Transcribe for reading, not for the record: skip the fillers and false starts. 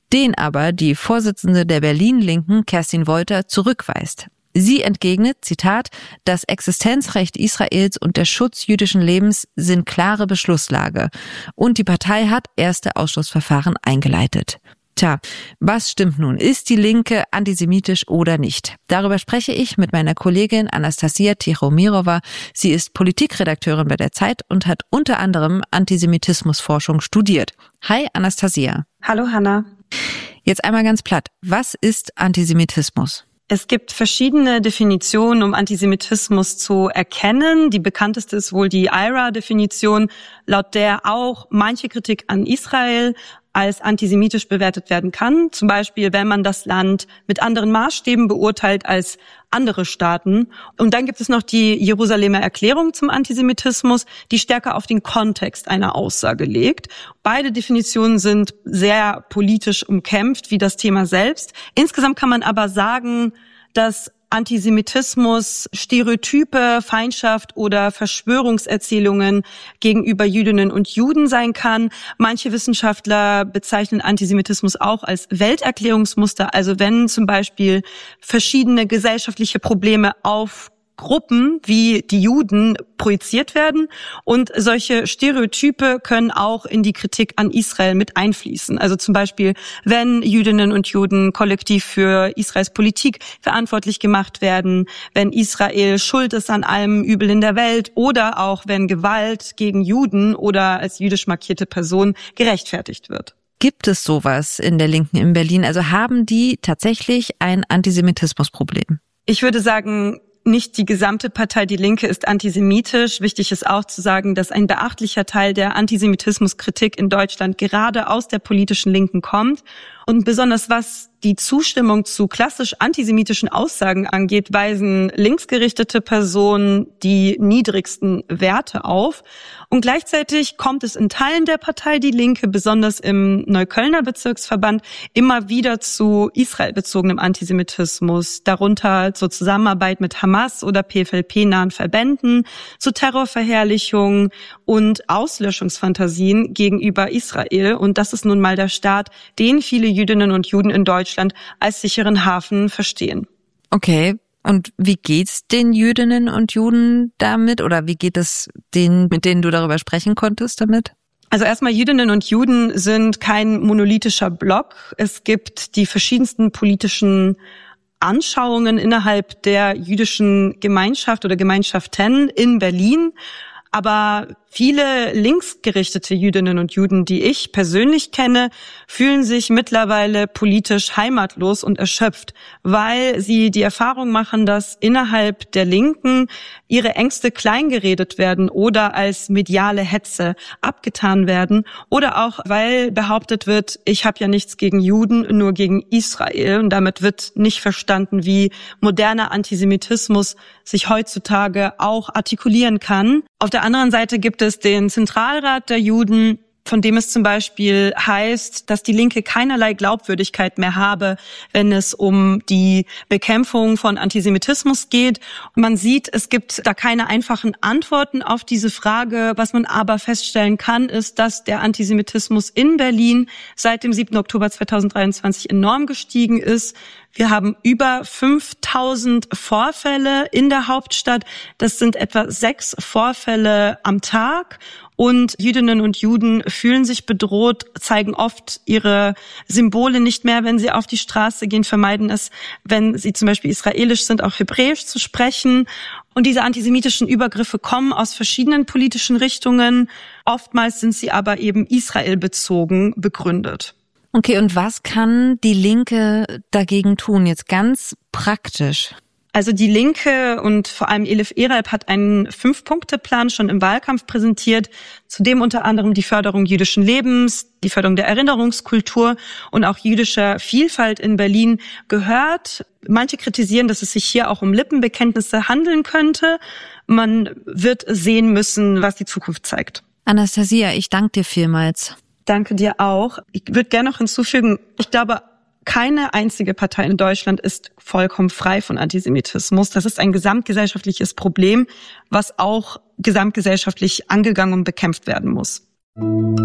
den aber die Vorsitzende der Berlin-Linken, Kerstin Wolter, zurückweist. Sie entgegnet, Zitat, das Existenzrecht Israels und der Schutz jüdischen Lebens sind klare Beschlusslage. Und die Partei hat erste Ausschlussverfahren eingeleitet. Tja, was stimmt nun? Ist die Linke antisemitisch oder nicht? Darüber spreche ich mit meiner Kollegin Anastasia Tichomirova. Sie ist Politikredakteurin bei der Zeit und hat unter anderem Antisemitismusforschung studiert. Hi Anastasia. Hallo Hanna. Jetzt einmal ganz platt. Was ist Antisemitismus? Es gibt verschiedene Definitionen, um Antisemitismus zu erkennen. Die bekannteste ist wohl die IHRA-Definition, laut der auch manche Kritik an Israel als antisemitisch bewertet werden kann. Zum Beispiel, wenn man das Land mit anderen Maßstäben beurteilt als andere Staaten. Und dann gibt es noch die Jerusalemer Erklärung zum Antisemitismus, die stärker auf den Kontext einer Aussage legt. Beide Definitionen sind sehr politisch umkämpft, wie das Thema selbst. Insgesamt kann man aber sagen, dass Antisemitismus Stereotype, Feindschaft oder Verschwörungserzählungen gegenüber Jüdinnen und Juden sein kann. Manche Wissenschaftler bezeichnen Antisemitismus auch als Welterklärungsmuster, also wenn zum Beispiel verschiedene gesellschaftliche Probleme auf Gruppen wie die Juden projiziert werden, und solche Stereotype können auch in die Kritik an Israel mit einfließen. Also zum Beispiel, wenn Jüdinnen und Juden kollektiv für Israels Politik verantwortlich gemacht werden, wenn Israel schuld ist an allem Übel in der Welt oder auch wenn Gewalt gegen Juden oder als jüdisch markierte Person gerechtfertigt wird. Gibt es sowas in der Linken in Berlin? Also haben die tatsächlich ein Antisemitismusproblem? Ich würde sagen, nicht die gesamte Partei Die Linke ist antisemitisch. Wichtig ist auch zu sagen, dass ein beachtlicher Teil der Antisemitismuskritik in Deutschland gerade aus der politischen Linken kommt. Und besonders was die Zustimmung zu klassisch antisemitischen Aussagen angeht, weisen linksgerichtete Personen die niedrigsten Werte auf. Und gleichzeitig kommt es in Teilen der Partei Die Linke, besonders im Neuköllner Bezirksverband, immer wieder zu israelbezogenem Antisemitismus, darunter zur Zusammenarbeit mit Hamas oder PFLP-nahen Verbänden, zu Terrorverherrlichung und Auslöschungsfantasien gegenüber Israel. Und das ist nun mal der Staat, den viele Jüdinnen und Juden in Deutschland als sicheren Hafen verstehen. Okay, und wie geht's den Jüdinnen und Juden damit? Oder wie geht es denen, mit denen du darüber sprechen konntest, damit? Also erstmal, Jüdinnen und Juden sind kein monolithischer Block. Es gibt die verschiedensten politischen Anschauungen innerhalb der jüdischen Gemeinschaft oder Gemeinschaften in Berlin. Aber viele linksgerichtete Jüdinnen und Juden, die ich persönlich kenne, fühlen sich mittlerweile politisch heimatlos und erschöpft, weil sie die Erfahrung machen, dass innerhalb der Linken ihre Ängste kleingeredet werden oder als mediale Hetze abgetan werden, oder auch, weil behauptet wird, ich habe ja nichts gegen Juden, nur gegen Israel. Und damit wird nicht verstanden, wie moderner Antisemitismus sich heutzutage auch artikulieren kann. Auf der anderen Seite gibt es den Zentralrat der Juden, von dem es zum Beispiel heißt, dass die Linke keinerlei Glaubwürdigkeit mehr habe, wenn es um die Bekämpfung von Antisemitismus geht. Und man sieht, es gibt da keine einfachen Antworten auf diese Frage. Was man aber feststellen kann, ist, dass der Antisemitismus in Berlin seit dem 7. Oktober 2023 enorm gestiegen ist. Wir haben über 5.000 Vorfälle in der Hauptstadt. Das sind etwa 6 Vorfälle am Tag. Und Jüdinnen und Juden fühlen sich bedroht, zeigen oft ihre Symbole nicht mehr, wenn sie auf die Straße gehen, vermeiden es, wenn sie zum Beispiel israelisch sind, auch Hebräisch zu sprechen. Und diese antisemitischen Übergriffe kommen aus verschiedenen politischen Richtungen. Oftmals sind sie aber eben israelbezogen begründet. Okay, und was kann die Linke dagegen tun, jetzt ganz praktisch? Also die Linke und vor allem Elif Eralp hat einen 5-Punkte-Plan schon im Wahlkampf präsentiert, zu dem unter anderem die Förderung jüdischen Lebens, die Förderung der Erinnerungskultur und auch jüdischer Vielfalt in Berlin gehört. Manche kritisieren, dass es sich hier auch um Lippenbekenntnisse handeln könnte. Man wird sehen müssen, was die Zukunft zeigt. Anastasia, ich danke dir vielmals. Danke dir auch. Ich würde gerne noch hinzufügen, ich glaube, keine einzige Partei in Deutschland ist vollkommen frei von Antisemitismus. Das ist ein gesamtgesellschaftliches Problem, was auch gesamtgesellschaftlich angegangen und bekämpft werden muss.